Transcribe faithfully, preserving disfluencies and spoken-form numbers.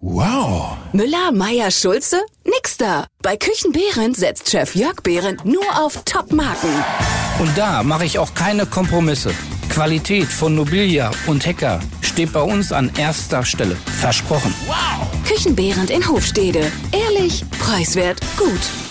Wow. Müller, Meier, Schulze? Nix da. Bei Küchen Behrendt setzt Chef Jörg Behrendt nur auf Top-Marken. Und da mache ich auch keine Kompromisse. Qualität von Nobilia und Hecker steht bei uns an erster Stelle. Versprochen. Wow. Küchen Behrendt in Hofstede. Ehrlich, preiswert, gut.